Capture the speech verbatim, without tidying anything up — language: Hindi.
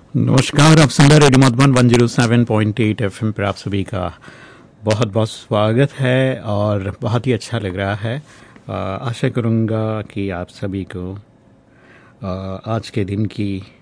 नमस्कार, आप सुन रहे radio Madhuban one zero seven point eight FM पर। आप सभी का बहुत बहुत स्वागत है और बहुत ही अच्छा लग रहा है। आ, आशा करूँगा कि आप सभी को आ, आज के दिन की